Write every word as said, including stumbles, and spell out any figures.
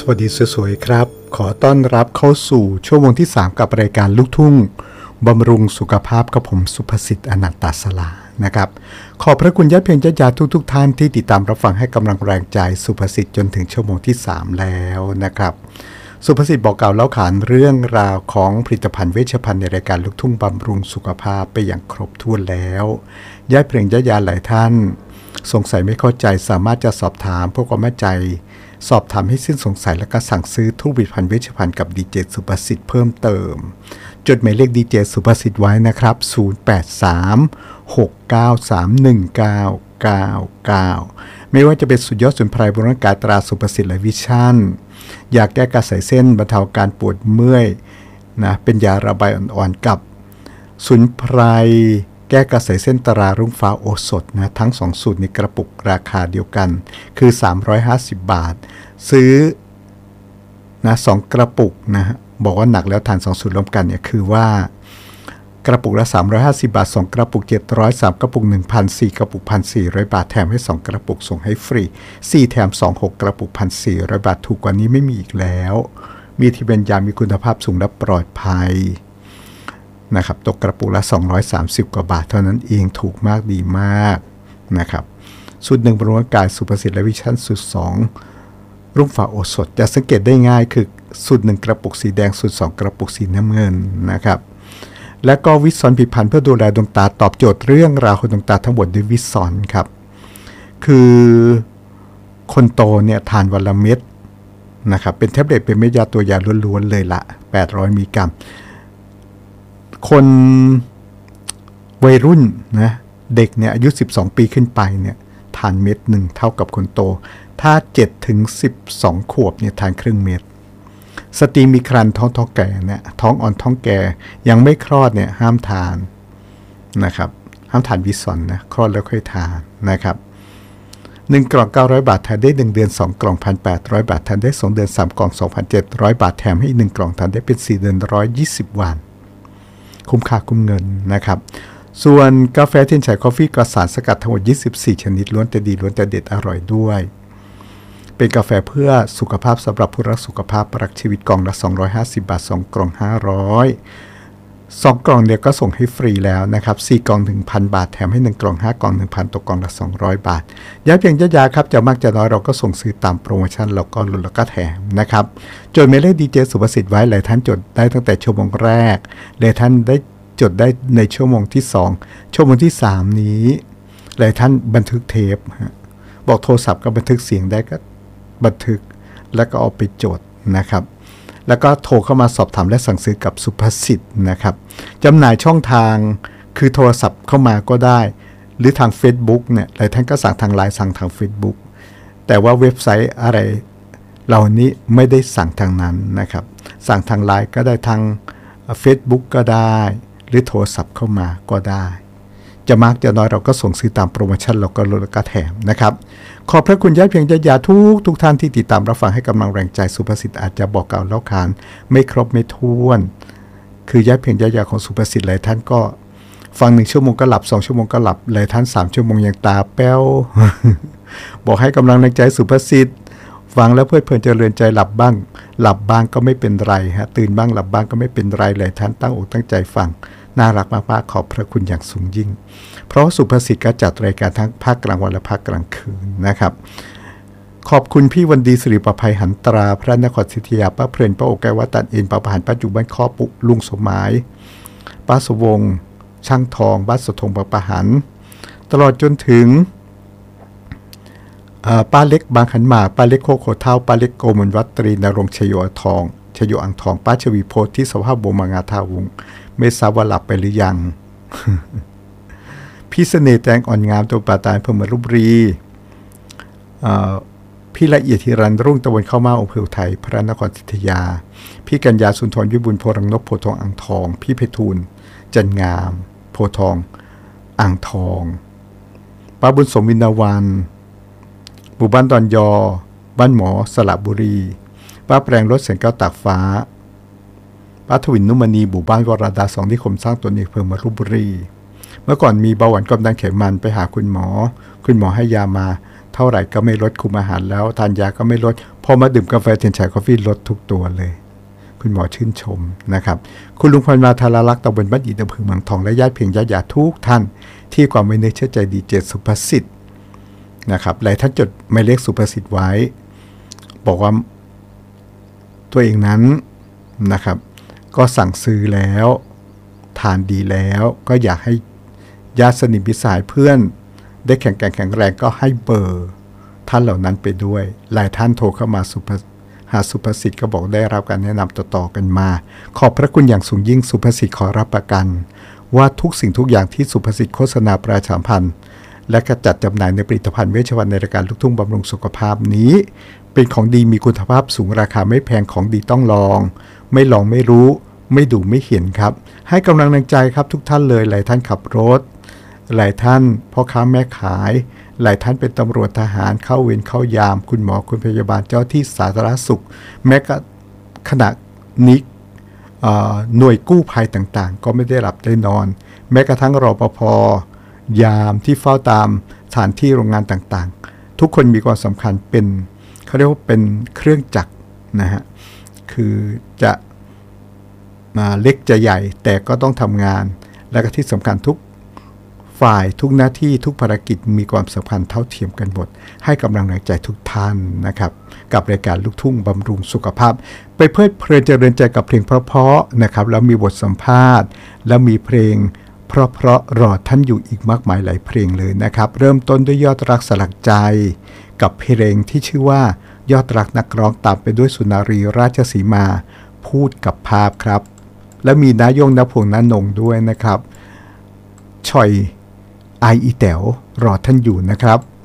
วัสดีสวยๆครับขอต้อนรับเข้าสู่ชั่วโมงที่สามกับรายการลูกทุ่งบำรุงสุขภาพกับผมสุภสิทธิ์อนันตสลานะครับขอบพระคุณญาติเพียงญาติญาติทุกๆท่านที่ติดตามรับฟังให้กำลังแรงใจสุภสิทธิ์จนถึงชั่วโมงที่สามแล้วนะครับสุภสิทธิ์บอกกล่าวเล่าขานเรื่องราวของผลิตภัณฑ์เวชภัณฑ์ในรายการลูกทุ่งบำรุงสุขภาพไปอย่างครบถ้วนแล้วญาติเพียงญาติญาติหลายท่านสงสัยไม่เข้าใจสามารถจะสอบถามเพื่อความมั่นใจสอบถามให้สิ้นสงสัยแล้วก็สั่งซื้อทุกผลิตภัณฑ์เวชภัณฑ์กับดีเจสุภสิทธิ์เพิ่มเติมจดหมายเลขดีเจสุภสิทธิ์ไว้นะครับศูนย์ แปด สาม หก เก้า สาม หนึ่ง เก้า เก้า เก้าไม่ว่าจะเป็นสุดยอดสมุนไพรบำรุงร่างกายตราสุภสิทธิ์และวิชั่นยาแก้กระสายเส้นบรรเทาการปวดเมื่อยนะเป็นยาระบายอ่อนๆกับสมุนไพรแก้กระสายเส้นตรารุ่งฟ้าโอสถนะทั้งสองสูตรในกระปุกราคาเดียวกันคือสามร้อยห้าสิบบาทซื้อนะสองกระปุกนะบอกว่าหนักแล้วทานสองสูตรรวมกันเนี่ยคือว่ากระปุกละสามร้อยห้าสิบบาทสองกระปุกเจ็ดร้อย สามกระปุก หนึ่งพัน สี่กระปุก หนึ่งพันสี่ร้อย บาทแถมให้สองกระปุกส่งให้ฟรีสี่แถมสอง หกกระปุก หนึ่งพันสี่ร้อย บาทถูกกว่านี้ไม่มีอีกแล้วมีที่เป็นยามีคุณภาพสูงและปลอดภัยนะครับตกกระปุกละสองร้อยสามสิบกว่าบาทเท่านั้นเองถูกมากดีมากนะครับสูตรหนึ่งบำรุงร่างกายสุภสิทธิ์และวิชั่นสูตรสองรุ่งฟ้าโอสถจะสังเกตได้ง่ายคือสูตรหนึ่งกระปุกสีแดงสูตรสองกระปุกสีน้ำเงินนะครับและก็วิสอนผลิตภัณฑ์เพื่อดูแลดวงตาตอบโจทย์เรื่องราวของดวงตาทั้งหมดด้วยวิสอนครับคือคนโตเนี่ยทานวันละเม็ดนะครับเป็นแท็บเล็ตเป็นเม็ดยาตัวยาล้วนๆเลยละแปดร้อยมิลลิกรัมคนวัยรุ่นนะเด็กเนี่ยอายุสิบสองปีขึ้นไปเนี่ยทานเม็ดหนึ่งเท่ากับคนโตถ้าเจ็ดถึงสิบสองขวบเนี่ยทานครึ่งเม็ดสตรีมีครรภ์ท้องท้องแก่เนี่ยท้องอ่อนท้องแก่ยังไม่คลอดเนี่ยห้ามทานนะครับห้ามทานวิสอนนะคลอดแล้วค่อยทานนะครับหนึ่งกล่องเก้าร้อยบาททานได้หนึ่งเดือนสองกล่อง หนึ่งพันแปดร้อย บาททานได้สองเดือนสามกล่อง สองพันเจ็ดร้อย บาทแถมให้หนึ่งกล่องทานได้เป็นสี่เดือนหนึ่งร้อยยี่สิบวันคุ้มค่าคุ้มเงินนะครับส่วนกาแฟเทียนชัยคอฟฟี่กระสารสกัดทั้งหมดยี่สิบสี่ชนิดล้วนแต่ดีล้วนแต่เด็ดอร่อยด้วยเป็นกาแฟเพื่อสุขภาพสำหรับผู้รักสุขภาพรักชีวิตกล่องละสองร้อยห้าสิบบาทสองกล่องห้าร้อยสองกล่องเดียวก็ส่งให้ฟรีแล้วนะครับสี่กล่อง หนึ่งพัน บาทแถมให้หนึ่งกล่องห้ากล่อง หนึ่งพัน ตกกล่องละสองร้อยบาทย้ายเพียงยะๆครับจะมากจะน้อยเราก็ส่งซื้อตามโปรโมชั่นแล้วก็ลดแล้วก็แถมนะครับจดหมายเลขดีเจสุภสิทธิ์ไว้หลายท่านจดได้ตั้งแต่ชั่วโมงแรกหลายท่านได้จดได้ในชั่วโมงที่สองชั่วโมงที่สามนี้หลายท่านบันทึกเทปบอกโทรศัพท์ก็บันทึกเสียงได้ก็บันทึกแล้วก็เอาไปจดนะครับแล้วก็โทรเข้ามาสอบถามและสั่งซื้อกับสุภสิทธิ์นะครับจำหน่ายช่องทางคือโทรศัพท์เข้ามาก็ได้หรือทาง Facebook เนี่ยหลายท่านก็สั่งทางไลน์สั่งทาง Facebook แต่ว่าเว็บไซต์อะไรเหล่านี้ไม่ได้สั่งทางนั้นนะครับสั่งทางไลน์ก็ได้ทาง Facebook ก็ได้หรือโทรศัพท์เข้ามาก็ได้จะมากจะน้อยเราก็ส่งซื้อตามโปรโมชั่นเราก็ลดแล้วก็แถมนะครับขอบพระคุณญาติเพียงญาติญาติทุกทุกท่านที่ติดตามรับฟังให้กำลังแรงใจสุภสิทธิ์อาจจะบอกกล่าวเล่าขานไม่ครบไม่ถ้วนคือญาติเพียงญาติญาติของสุภสิทธิ์หลายท่านก็ฟังหนึ่งชั่วโมงก็หลับสองชั่วโมงก็หลับหลายท่านสามชั่วโมงยังตาแป้ว บอกให้กำลังแรงใจสุภสิทธิ์ฟังแล้วเพลิดเพลินเจริญใจหลับบ้างหลับบ้างก็ไม่เป็นไรฮะตื่นบ้างหลับบ้างก็ไม่เป็นไรหลายท่านตั้งอกตั้งใจฟังน่ารักมากๆขอบพระคุณอย่างสูงยิ่งเพราะสุภสิทธิ์ก็จัดรายการทั้งภาคกลางวันและภาคกลางคืนนะครับขอบคุณพี่วันดีสิริประภัยหันตราพระนครศรีอยุธยาป้าเพลินป้าโอแกวัดตันเอ็นป้าประหารป้าจุบ้านข้อปุลุงสมหมายป้าสวงช่างทองบ้านสทงป้าประหารตลอดจนถึงป้าเล็กบางขันหมากป้าเล็กโคโคเท่าป้าเล็กโกมลวัตรีนรงค์ชโยทองชโยอ่างทองป้าชวีโพธิที่สภาพบัวมางาทาวงไม่ทราบว่าหลับไปหรือยัง พี่เสน่ห์แตงอ่อนงามตัวป่าตายพมรุบรีพี่ละเอียดธีรันรุ่งตะวันเข้ามาองค์เผือไทยพระนครศรีอยุธยาพี่กัญญาสุนทรวิบุลโพรังนกโพทองอ่างทองพี่เพทูลจันงามโพทองอ่างทองป้าบุญสมวินาวันหมู่บ้านดอนยอบ้านหมอสระบุรีป้าแปลงรถแสงแก้วตากฟ้าป้าทวินนุมณีหมู่บ้านวราดาสองที่คมสร้างตัวเอกเพิ่มมารุบุรีเมื่อก่อนมีเบาหวานความดันไขมันไปหาคุณหมอคุณหมอให้ยามาเท่าไหร่ก็ไม่ลดคุมอาหารแล้วทานยาก็ไม่ลดพอมาดื่มกาแฟเทียนชัยกาแฟลดทุกตัวเลยคุณหมอชื่นชมนะครับคุณลุงพรมาธาราลักษณ์ตำบลบ้านอิฐอำเภอเมืองทองและญาติเพียงญาติญาติทุกท่านที่ความไว้เนื้อเชื่อใจดีเจสุภสิทธิ์นะครับหลายท่านจดหมายเลขสุภสิทธิ์ไว้บอกว่าตัวเองนั้นนะครับก็สั่งซื้อแล้วทานดีแล้วก็อยากให้ญาติสนิทมิตรสหายเพื่อนได้แข็งแกร่งแข็งแรงก็ให้เบอร์ท่านเหล่านั้นไปด้วยหลายท่านโทรเข้ามาสุภหาสุภสิทธิ์ก็บอกได้รับการแนะนำต่อๆกันมาขอบพระคุณอย่างสูงยิ่งสุภสิทธิ์ขอรับประกันว่าทุกสิ่งทุกอย่างที่สุภสิทธิ์โฆษณาประชาสัมพันธ์และกระจัดจำหน่ายในผลิตภัณฑ์เวชภัณฑ์ในรายการลูกทุ่งบำรุงสุขภาพนี้เป็นของดีมีคุณภาพสูงราคาไม่แพงของดีต้องลองไม่ลองไม่รู้ไม่ดูไม่เห็นครับให้กำลังใจครับทุกท่านเลยหลายท่านขับรถหลายท่านพ่อค้าแม่ขายหลายท่านเป็นตำรวจทหารเข้าเวรเข้ายามคุณหมอคุณพยาบาลเจ้าที่สาธารณสุขแม้กระขณะนี้หน่วยกู้ภัยต่างๆก็ไม่ได้หลับได้นอนแม้กระทั่งรปภ.ยามที่เฝ้าตามสถานที่โรงงานต่างๆทุกคนมีความสำคัญเป็นเขาเรียกว่าเป็นเครื่องจักรนะฮะคือจะมาเล็กจะใหญ่แต่ก็ต้องทำงานและก็ที่สำคัญทุกฝ่ายทุกหน้าที่ทุกภารกิจมีความสำคัญเท่าเทียมกันหมดให้กำลังใจทุกท่านนะครับกับรายการลูกทุ่งบำรุงสุขภาพไปเพลิดเพลินเจริญใจกับเพลงเพราะๆนะครับแล้วมีบทสัมภาษณ์แล้วมีเพลงเพราะๆรอท่านอยู่อีกมากมายหลายเพลงเลยนะครับเริ่มต้นด้วยยอดรักสลักใจกับเพลงที่ชื่อว่ายอดรักนักร้องตามไปด้วยสุนารีราชสีมาพูดกับภาพครับและมีนายงนพวงน้านงด้วยนะครับชอยไออีแต๋วรอท่านอยู่นะครับ